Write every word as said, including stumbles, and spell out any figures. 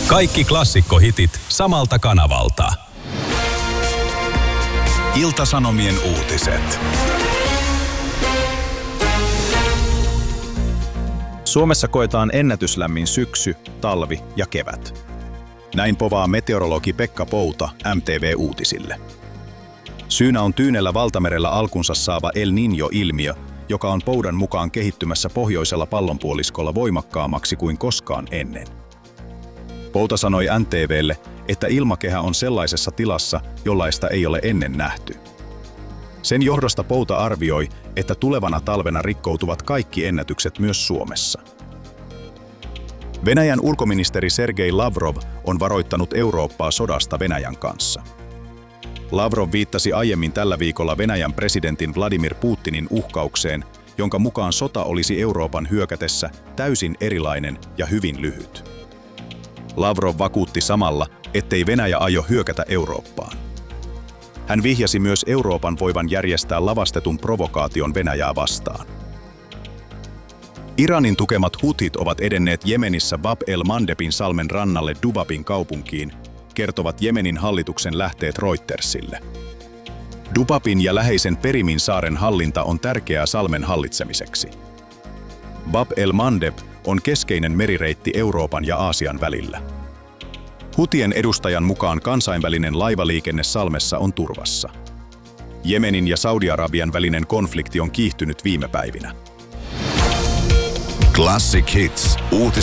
Kaikki klassikkohitit samalta kanavalta. Ilta-Sanomien uutiset. Suomessa koetaan ennätyslämmin syksy, talvi ja kevät. Näin povaa meteorologi Pekka Pouta M T V-uutisille. Syynä on Tyynellä valtamerellä alkunsa saava El Niño-ilmiö, joka on Poudan mukaan kehittymässä pohjoisella pallonpuoliskolla voimakkaammaksi kuin koskaan ennen. Pouta sanoi N T V:lle, että ilmakehä on sellaisessa tilassa, jollaista ei ole ennen nähty. Sen johdosta Pouta arvioi, että tulevana talvena rikkoutuvat kaikki ennätykset myös Suomessa. Venäjän ulkoministeri Sergei Lavrov on varoittanut Eurooppaa sodasta Venäjän kanssa. Lavrov viittasi aiemmin tällä viikolla Venäjän presidentin Vladimir Putinin uhkaukseen, jonka mukaan sota olisi Euroopan hyökätessä täysin erilainen ja hyvin lyhyt. Lavrov vakuutti samalla, ettei Venäjä aio hyökätä Eurooppaan. Hän vihjasi myös Euroopan voivan järjestää lavastetun provokaation Venäjää vastaan. Iranin tukemat hutit ovat edenneet Jemenissä Bab el-Mandebin salmen rannalle Dubabin kaupunkiin, kertovat Jemenin hallituksen lähteet Reutersille. Dubabin ja läheisen Perimin saaren hallinta on tärkeää salmen hallitsemiseksi. Bab el-Mandeb on keskeinen merireitti Euroopan ja Aasian välillä. Hutien edustajan mukaan kansainvälinen laivaliikenne salmessa on turvassa. Jemenin ja Saudi-Arabian välinen konflikti on kiihtynyt viime päivinä. Classic Hits.